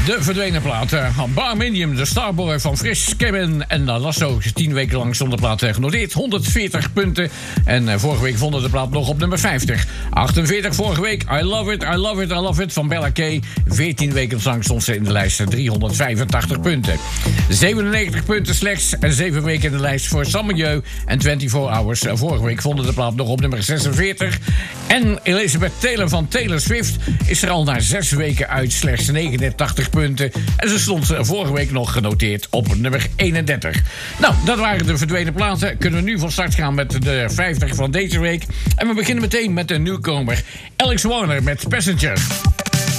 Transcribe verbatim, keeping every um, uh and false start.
De verdwenen plaat. Uh, Barminium, de Starboy van Fris, Kevin en uh, Lasso. Tien weken lang stond de plaat uh, genoteerd. honderdveertig punten. En uh, vorige week vonden de plaat nog op nummer vijftig. achtenveertig vorige week. I Love It, I Love It, I Love It van Bella K. veertien weken lang stond ze in de lijst. driehonderdvijfentachtig punten. zevenennegentig punten slechts. En zeven weken in de lijst voor San Milieu. En vierentwintig Hours. Uh, vorige week vonden de plaat nog op nummer zesenveertig. En Elizabeth Taylor van Taylor Swift is er al na zes weken uit. Slechts negenentachtig punten. En ze stond vorige week nog genoteerd op nummer eenendertig. Nou, dat waren de verdwenen platen. Kunnen we nu van start gaan met de vijftig van deze week. En we beginnen meteen met de nieuwkomer Alex Warner met Passenger.